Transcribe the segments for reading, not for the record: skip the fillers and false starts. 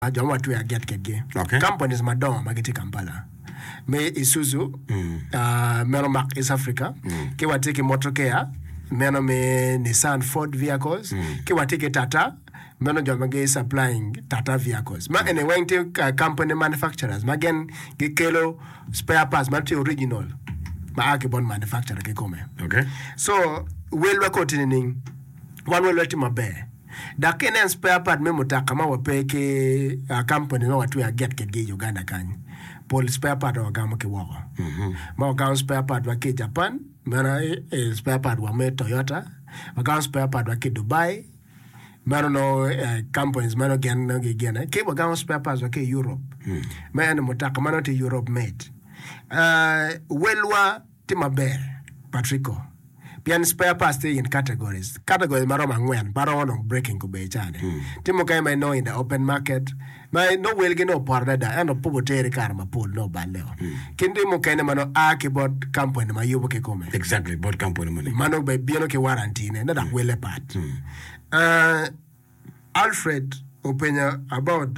Joma tu ya get kege. Okay. Companies madongo magiti Kampala. Me Isuzu, meno Mac East Africa, ke wateke Motorcare, meno me Nissan Ford vehicles, ke wateke Tata, meno jomage supplying Tata vehicles. Ma ene wente company manufacturers, magen ge kelo spare parts, mati original. Ma ake bon manufacturer ke kome. Okay. So, welwa continuing, one welwa timabe. Dakene spare part me mutaka ma wapeke company no watu ya get ke Uganda kanyi. Paul spare part wa gamo ke wako. Ma gamo spare part wa ke Japan, mana spare part wa me Toyota, ma gamo spare part wa ke Dubai, mana no companies mana gen no gena. Ke wa gamo spare parts wa ke Europe. Mana mutaka mana te Europe made. Welwa timabe Patrico. Pian spare parts in categories. Categories maroma ngwen, baron breaking ko be chane. Timo kay may no in the open market. May no will get no partner da and pubotere karma pool no baleo. Kindi mo kay mano akibot company ma yubo ke come. Exactly, bot company money. Mano be bieno ke warranty ne na wele part. Alfred openya about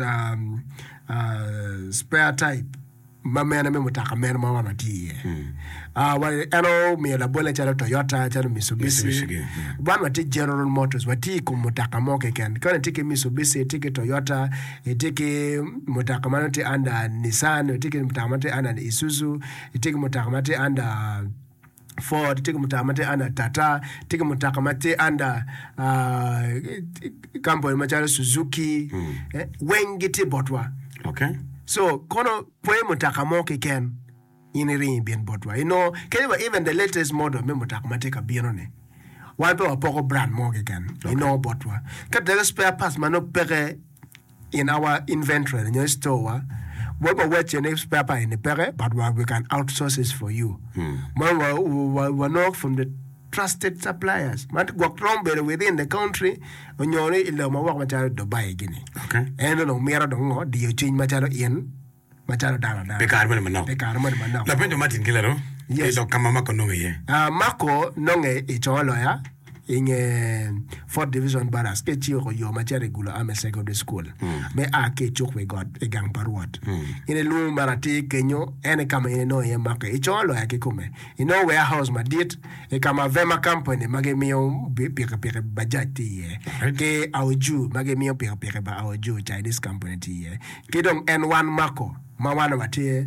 spare type. Mamena me mutaka men mama mati ano me la bola cha Toyota cha Mitsubishi ban wati General Motors wati ko mutaka moke ken kana tike Mitsubishi tike Toyota tike mutaka manati anda Nissan tike mutaka manati anda Isuzu tike mutaka manati anda Ford tike mutaka manati anda Tata tike mutaka manati anda company machara Suzuki wengi ti botwa. Okay. So, kono pwe mutaka moke ken iniri bien botwa. You know, even the latest model me mutaka mateka bienone. One pe wapoko brand moke ken. You know botwa. Kat the spare parts mano pere in our inventory in your store. We watch your spare part in the pere, but we can outsource it for you. We know from the trusted suppliers. Mat work wrong better within the country. When you're in the work material Dubai Guinea. Okay. And no mera dongo di change material in material dana. Pekarman manao. Pekarman manao. La pendo Martin Kilero. Yes. Ilo kama mako nonge ye. Mako nonge icholo ya. Inge 4th Division Barras ke chiro yo macha regular ame secondary school me ke chok we got e gang parwat ine lu marati kenyo ene kama ine no ye maka e cholo ya ke kume ino warehouse madit e kama vema company mage mio pika bajati ye ke auju mage mio pika ba auju Chinese company ti ye ke dong N1 mako mawana wate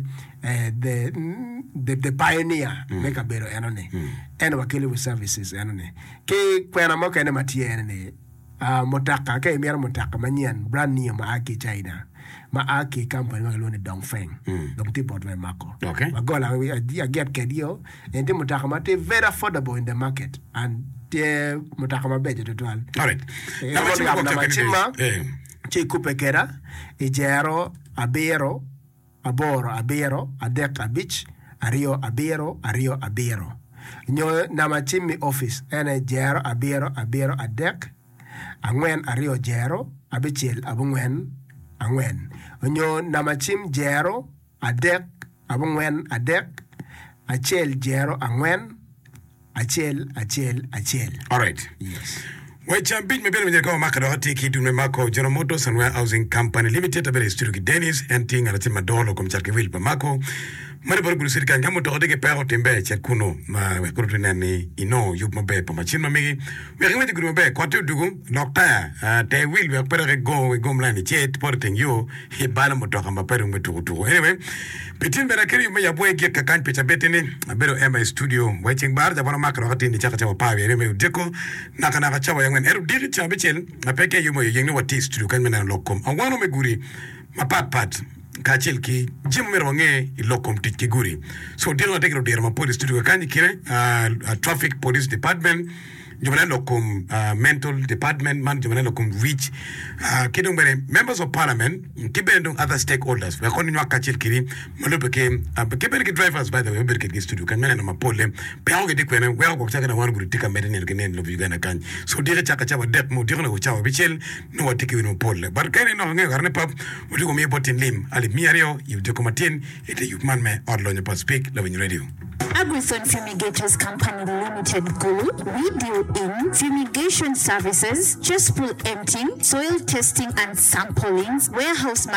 the pioneer make a better enone and wakili with services enone ke kwena moka ene matie ene motaka ke miara motaka manyan brand new maaki China maaki company magalone Dongfeng dong tipot we mako okay magola I get kedio and the motaka mate very affordable in the market and the motaka mabeje total all right na machima chikupekera ijero abero aboro abero adek abich ario abero nyo nama chimi office ene jero abero adek angwen ario jero abichel abungwen angwen nyo nama chim jero adek abungwen adek achel jero angwen achel all right yes. We champion me bele kama makado hati kitu me mako General Motors and Warehousing Company Limited abele studio Dennis and ting alati madolo kumcharke wilpa mako mare bari bulu sirika ngamu to odege pero tembe kuno ma kurutu nani ino yup mabe pa machino migi we ngwe diguru mabe kwatu dugu nokta te will we pere go mlani chet porting you he bala motoka mapere mbetu anyway pitin bera kiri me yabwe ge kakan pecha betene abero MI studio watching bar da bana makado hati ni chaka chawa pawe reme udeko naka chawa yangwen eru diri cha bichel apeke yumo yengni wati studio kan mena lokom awano me guri mapat kachel ki jimmer wange ilokom tikiguri so dilo tekro ma police studio kanyi kire traffic police department Jumanelo kum mental department man jumanelo kum reach kidung bere members of parliament kibendung other stakeholders we koni nyaka chilkiri malupe ke kibere ki drivers by the way berke ki studio kan mena ma pole pe awge dikwene we awgo chaka na wan guri tika medene ngene lo Uganda kan so dire chaka chawa dep mo dire no chawa bichel no watiki we no pole bar kene no nge garne pap udigo mi botin lim ali miario you de komatin ite yukman me orlo ne pa speak lo radio Agrithon Fumigators Company Limited Group, we deal in fumigation services, chest pool emptying, soil testing and samplings, warehouse